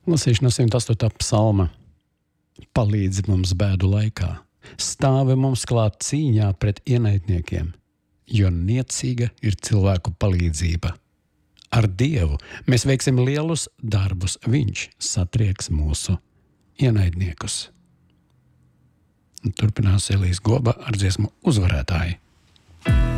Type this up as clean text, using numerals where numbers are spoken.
Lasīšu no 108. psalma. Palīdzi mums bēdu laikā, stāvi mums klāt cīņā pret ienaidniekiem, jo niecīga ir cilvēku palīdzība. Ar Dievu mēs veiksim lielus darbus, viņš satrieks mūsu ienaidniekus. Un turpinās Elijas Goba ar dziesmu Uzvarētāji.